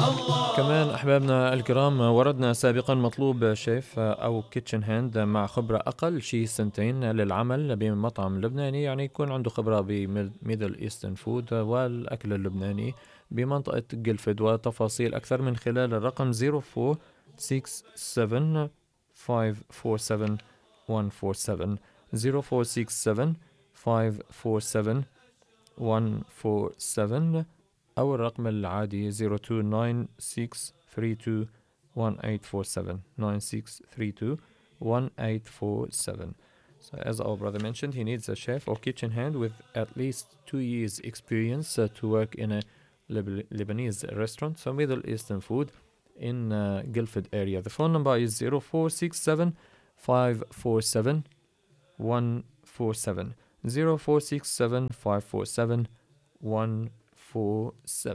كمان أحبابنا الكرام وردنا سابقا مطلوب شيف أو كيتشن هاند مع خبرة أقل شيء 2 للعمل بمطعم لبناني، يعني يكون عنده خبرة بميدل إيسترن فود والأكل اللبناني بمنطقة جلفد، وتفاصيل أكثر من خلال الرقم 0467 547 147 0467 547 147 أو الرقم العادي 0296321847 96321847. So as our brother mentioned, he needs a chef or kitchen hand with at least 2 years experience to work in a Lebanese restaurant, so Middle Eastern food in Guildford area. The phone number is 0467 547 147 0467 547 147.